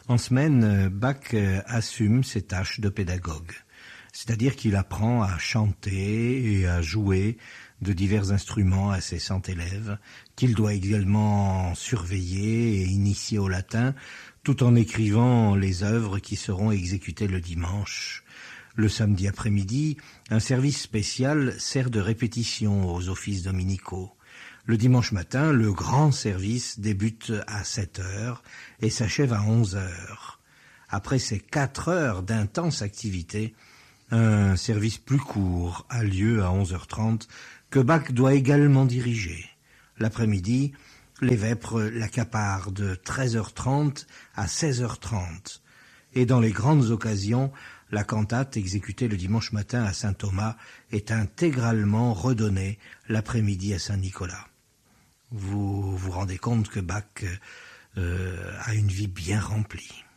En semaine, Bach assume ses tâches de pédagogue, c'est-à-dire qu'il apprend à chanter et à jouer de divers instruments à ses 100 élèves, qu'il doit également surveiller et initier au latin, tout en écrivant les œuvres qui seront exécutées le dimanche. Le samedi après-midi, un service spécial sert de répétition aux offices dominicaux. Le dimanche matin, le grand service débute à 7 heures et s'achève à 11 heures. Après ces 4 heures d'intense activité, un service plus court a lieu à 11h30 que Bach doit également diriger. L'après-midi, les vêpres l'accaparent de 13h30 à 16h30. Et dans les grandes occasions, la cantate exécutée le dimanche matin à Saint-Thomas est intégralement redonnée l'après-midi à Saint-Nicolas. Vous vous rendez compte que Bach a une vie bien remplie.